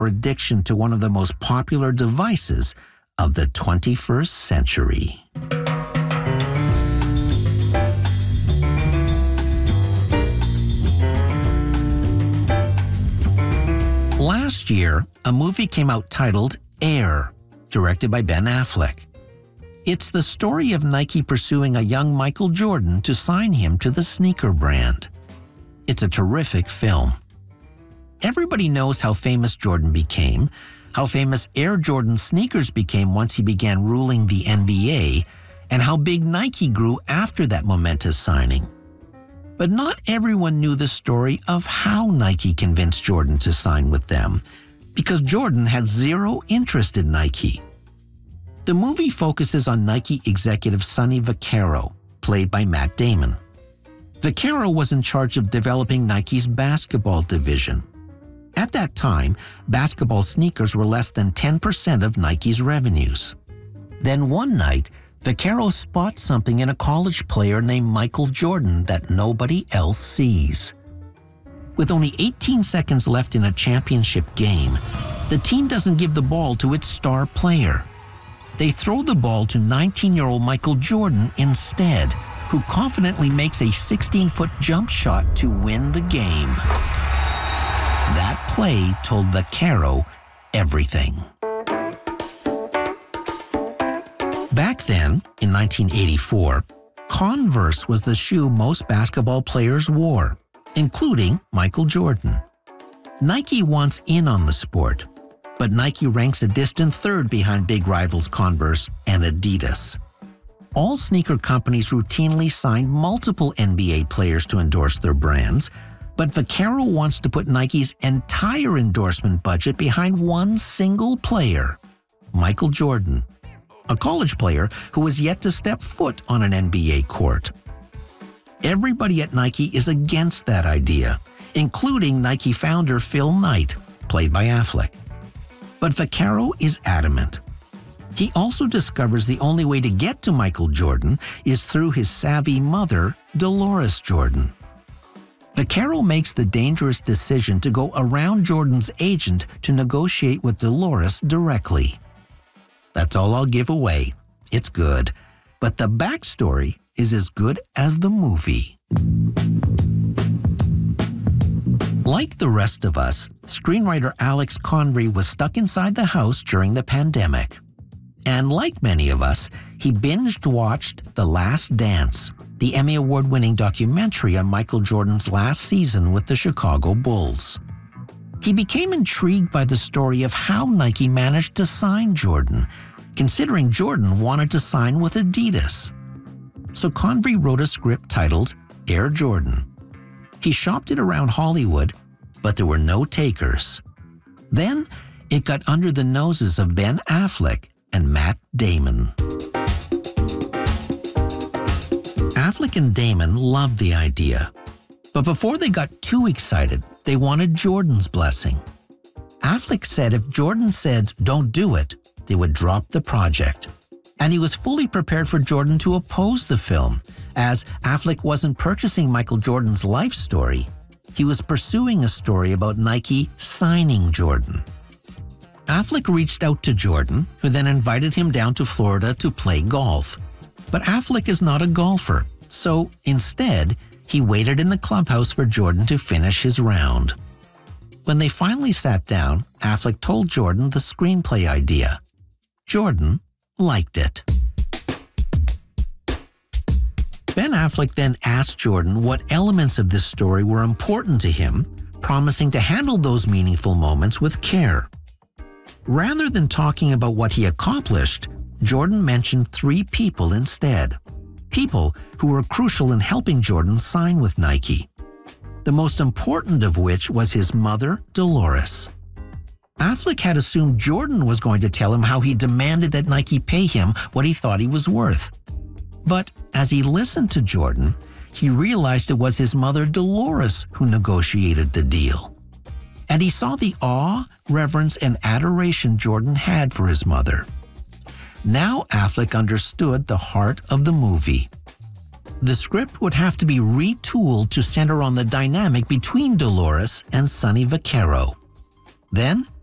or addiction to one of the most popular devices of the 21st century. Last year, a movie came out titled Air, directed by Ben Affleck. It's the story of Nike pursuing a young Michael Jordan to sign him to the sneaker brand. It's a terrific film. Everybody knows how famous Jordan became, how famous Air Jordan sneakers became once he began ruling the NBA, and how big Nike grew after that momentous signing. But not everyone knew the story of how Nike convinced Jordan to sign with them, because Jordan had zero interest in Nike. The movie focuses on Nike executive Sonny Vaccaro, played by Matt Damon. Vaccaro was in charge of developing Nike's basketball division. At that time, basketball sneakers were less than 10% of Nike's revenues. Then one night, Vaccaro spots something in a college player named Michael Jordan that nobody else sees. With only 18 seconds left in a championship game, the team doesn't give the ball to its star player. They throw the ball to 19-year-old Michael Jordan instead, who confidently makes a 16-foot jump shot to win the game. That play told Vaccaro everything. Back then, in 1984, Converse was the shoe most basketball players wore, including Michael Jordan. Nike wants in on the sport, but Nike ranks a distant third behind big rivals Converse and Adidas. All sneaker companies routinely sign multiple NBA players to endorse their brands, but Vaccaro wants to put Nike's entire endorsement budget behind one single player, Michael Jordan, a college player who has yet to step foot on an NBA court. Everybody at Nike is against that idea, including Nike founder Phil Knight, played by Affleck. But Vaccaro is adamant. He also discovers the only way to get to Michael Jordan is through his savvy mother, Dolores Jordan. Vaccaro makes the dangerous decision to go around Jordan's agent to negotiate with Dolores directly. That's all I'll give away. It's good. But the backstory is as good as the movie. Like the rest of us, screenwriter Alex Convery was stuck inside the house during the pandemic. And like many of us, he binge-watched The Last Dance, the Emmy Award-winning documentary on Michael Jordan's last season with the Chicago Bulls. He became intrigued by the story of how Nike managed to sign Jordan, considering Jordan wanted to sign with Adidas. So Convery wrote a script titled Air Jordan. He shopped it around Hollywood, but there were no takers. Then it got under the noses of Ben Affleck and Matt Damon. Affleck and Damon loved the idea, but before they got too excited, they wanted Jordan's blessing. Affleck said if Jordan said, "Don't do it," they would drop the project. And he was fully prepared for Jordan to oppose the film, as Affleck wasn't purchasing Michael Jordan's life story. He was pursuing a story about Nike signing Jordan. Affleck reached out to Jordan, who then invited him down to Florida to play golf. But Affleck is not a golfer, so instead, he waited in the clubhouse for Jordan to finish his round. When they finally sat down, Affleck told Jordan the screenplay idea. Jordan liked it. Ben Affleck then asked Jordan what elements of this story were important to him, promising to handle those meaningful moments with care. Rather than talking about what he accomplished, Jordan mentioned 3 people instead. People who were crucial in helping Jordan sign with Nike. The most important of which was his mother, Dolores. Affleck had assumed Jordan was going to tell him how he demanded that Nike pay him what he thought he was worth. But as he listened to Jordan, he realized it was his mother, Dolores, who negotiated the deal. And he saw the awe, reverence, and adoration Jordan had for his mother. Now Affleck understood the heart of the movie. The script would have to be retooled to center on the dynamic between Dolores and Sonny Vaccaro. Then